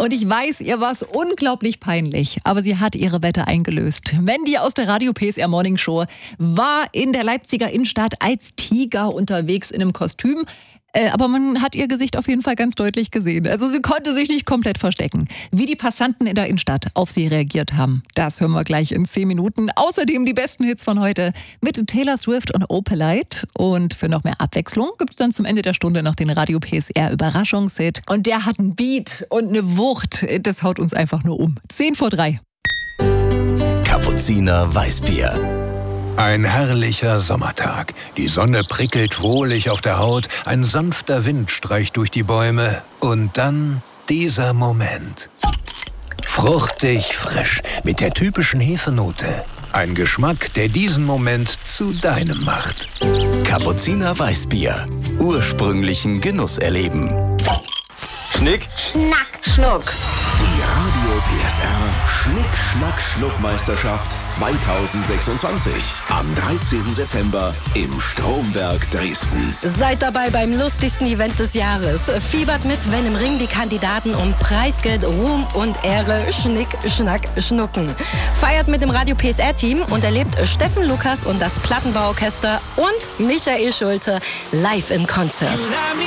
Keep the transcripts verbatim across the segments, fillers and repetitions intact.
Und ich weiß, ihr war es unglaublich peinlich, aber sie hat ihre Wette eingelöst. Mandy aus der Radio P S R Morning Show war in der Leipziger Innenstadt als Tiger unterwegs in einem Kostüm. Äh, aber man hat ihr Gesicht auf jeden Fall ganz deutlich gesehen. Also sie konnte sich nicht komplett verstecken. Wie die Passanten in der Innenstadt auf sie reagiert haben, das hören wir gleich in zehn Minuten. Außerdem die besten Hits von heute mit Taylor Swift und Opalite. Und für noch mehr Abwechslung gibt es dann zum Ende der Stunde noch den Radio P S R Überraschungshit. Und der hat einen Beat und eine Wucht. Das haut uns einfach nur um. zehn vor drei. Kapuziner Weißbier. Ein herrlicher Sommertag. Die Sonne prickelt wohlig auf der Haut, ein sanfter Wind streicht durch die Bäume und dann dieser Moment. Fruchtig, frisch, mit der typischen Hefenote. Ein Geschmack, der diesen Moment zu deinem macht. Kapuziner Weißbier. Ursprünglichen Genuss erleben. Schnick, Schnack, Schnuck. Die Radio P S R Schnick, Schnack, Schnuck-Meisterschaft zweitausendsechsundzwanzig. Am dreizehnten September im Stromberg Dresden. Seid dabei beim lustigsten Event des Jahres. Fiebert mit, wenn im Ring die Kandidaten um Preisgeld, Ruhm und Ehre Schnick, Schnack, Schnucken. Feiert mit dem Radio P S R-Team und erlebt Steffen Lukas und das Plattenbauorchester und Michael Schulte live im Konzert.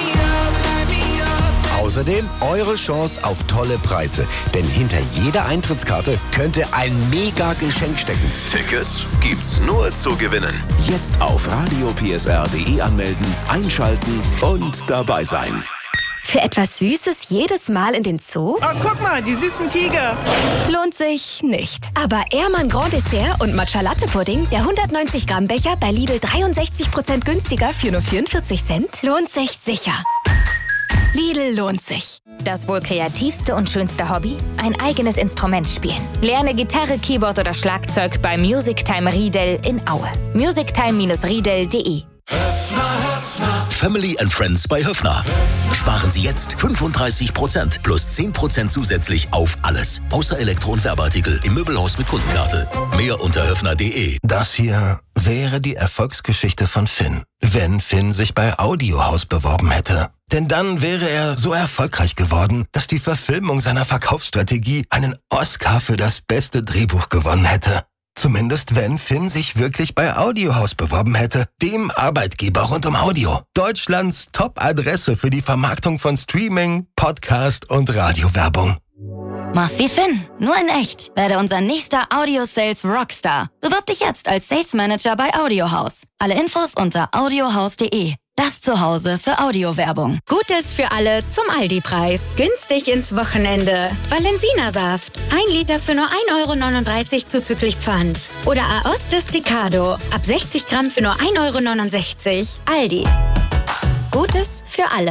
Außerdem eure Chance auf tolle Preise. Denn hinter jeder Eintrittskarte könnte ein Mega-Geschenk stecken. Tickets gibt's nur zu gewinnen. Jetzt auf radio p s r punkt d e anmelden, einschalten und dabei sein. Für etwas Süßes jedes Mal in den Zoo? Oh, guck mal, die süßen Tiger. Lohnt sich nicht. Aber Ehrmann Grand Dessert und Matcha Latte Pudding, der hundertneunzig Gramm Becher bei Lidl dreiundsechzig Prozent günstiger für nur vierundvierzig Cent, lohnt sich sicher. Lidl lohnt sich. Das wohl kreativste und schönste Hobby? Ein eigenes Instrument spielen. Lerne Gitarre, Keyboard oder Schlagzeug bei Music Time Riedel in Aue. musictime riedel punkt de. Family and Friends bei Höffner. Sparen Sie jetzt fünfunddreißig Prozent plus zehn Prozent zusätzlich auf alles. Außer Elektro- und Werbeartikel im Möbelhaus mit Kundenkarte. Mehr unter höffner punkt de. Das hier wäre die Erfolgsgeschichte von Finn, wenn Finn sich bei Audiohaus beworben hätte. Denn dann wäre er so erfolgreich geworden, dass die Verfilmung seiner Verkaufsstrategie einen Oscar für das beste Drehbuch gewonnen hätte. Zumindest wenn Finn sich wirklich bei Audiohaus beworben hätte, dem Arbeitgeber rund um Audio. Deutschlands Top-Adresse für die Vermarktung von Streaming, Podcast und Radiowerbung. Mach's wie Finn, nur in echt. Werde unser nächster Audio-Sales Rockstar. Bewirb dich jetzt als Sales Manager bei Audiohaus. Alle Infos unter audiohaus punkt de. Das Zuhause für Audiowerbung. Gutes für alle zum Aldi-Preis. Günstig ins Wochenende. Valensina-Saft. Ein Liter für nur ein Euro neununddreißig zuzüglich Pfand. Oder Aoste Desticado. Ab sechzig Gramm für nur ein Euro neunundsechzig. Aldi. Gutes für alle.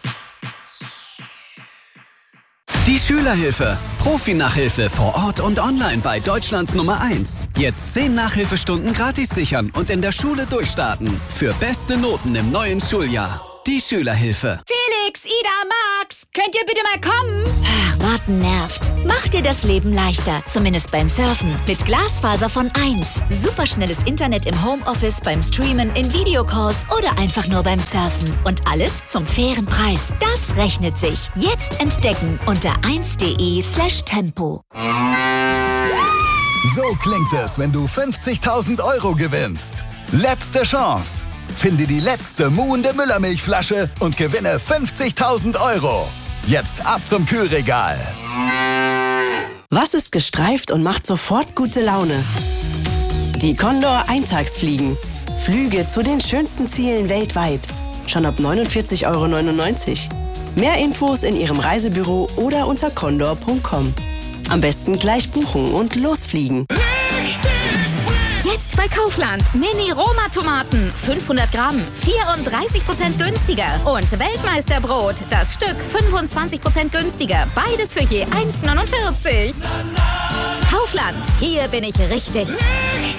Die Schülerhilfe. Profi-Nachhilfe vor Ort und online bei Deutschlands Nummer eins. Jetzt zehn Nachhilfestunden gratis sichern und in der Schule durchstarten. Für beste Noten im neuen Schuljahr. Die Schülerhilfe. Felix, Ida, Max, könnt ihr bitte mal kommen? Ach, warten nervt. Mach dir das Leben leichter, zumindest beim Surfen. Mit Glasfaser von eins. Superschnelles Internet im Homeoffice, beim Streamen, in Videocalls oder einfach nur beim Surfen. Und alles zum fairen Preis. Das rechnet sich. Jetzt entdecken unter eins punkt de slash tempo. So klingt es, wenn du fünfzigtausend Euro gewinnst. Letzte Chance. Finde die letzte muhende Müllermilchflasche und gewinne fünfzigtausend Euro. Jetzt ab zum Kühlregal. Was ist gestreift und macht sofort gute Laune? Die Condor Eintagsfliegen. Flüge zu den schönsten Zielen weltweit. Schon ab neunundvierzig Euro neunundneunzig. Mehr Infos in Ihrem Reisebüro oder unter condor punkt com. Am besten gleich buchen und losfliegen. Jetzt bei Kaufland. Mini-Roma-Tomaten. fünfhundert Gramm. vierunddreißig Prozent günstiger. Und Weltmeisterbrot. Das Stück fünfundzwanzig Prozent günstiger. Beides für je eins Euro neunundvierzig. Kaufland. Hier bin ich richtig.